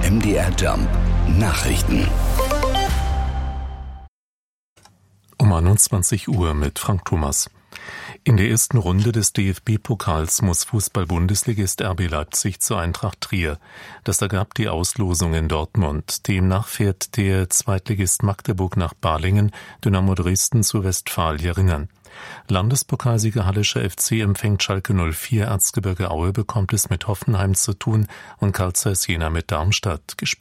MDR Jump Nachrichten. Um 21 Uhr mit Frank Thomas. In der ersten Runde des DFB-Pokals muss Fußball-Bundesligist RB Leipzig zur Eintracht Trier. Das ergab die Auslosung in Dortmund. Demnach fährt der Zweitligist Magdeburg nach Balingen, Dynamo Dresden zu Westfalia Ringern. Landespokalsieger Hallischer FC empfängt Schalke 04, Erzgebirge Aue bekommt es mit Hoffenheim zu tun und Carl Zeiss Jena mit Darmstadt.